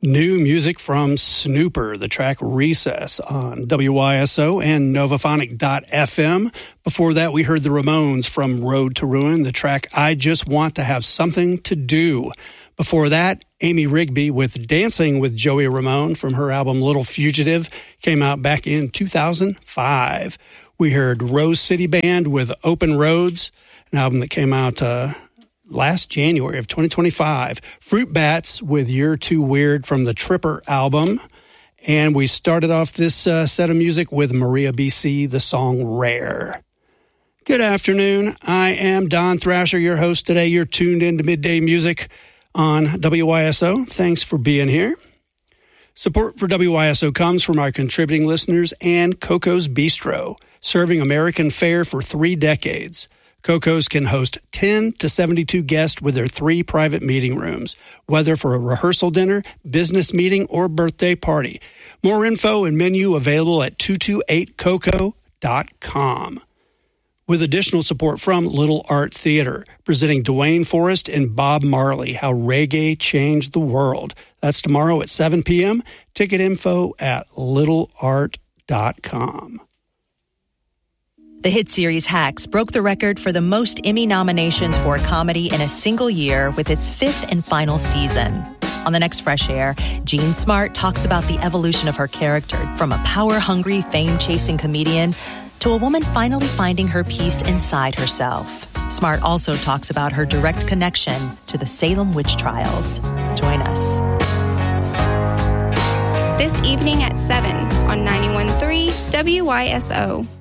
New music from Snooper, the track Recess on WYSO and Novaphonic.fm. Before that, we heard the Ramones from Road to Ruin, the track I Just Want to Have Something to Do. Before that, Amy Rigby with Dancing with Joey Ramone from her album Little Fugitive, came out back in 2005. We heard Rose City Band with Open Roads, an album that came out last January of 2025. Fruit Bats with You're Too Weird from the Tripper album. And we started off this set of music with Maria BC, the song Rare. Good afternoon. I am Don Thrasher, your host today. You're tuned into Midday Music on WYSO. Thanks for being here. Support for WYSO comes from our contributing listeners and Coco's Bistro, serving American fare for 3 decades. Coco's can host 10 to 72 guests with their 3 private meeting rooms, whether for a rehearsal dinner, business meeting, or birthday party. More info and menu available at 228coco.com. With additional support from Little Art Theater, presenting Dwayne Forrest and Bob Marley, How Reggae Changed the World. That's tomorrow at 7 p.m. Ticket info at littleart.com. The hit series Hacks broke the record for the most Emmy nominations for a comedy in a single year with its 5th and final season. On the next Fresh Air, Jean Smart talks about the evolution of her character from a power-hungry, fame-chasing comedian to a woman finally finding her peace inside herself. Smart also talks about her direct connection to the Salem witch trials. Join us. This evening at 7 on 91.3 WYSO.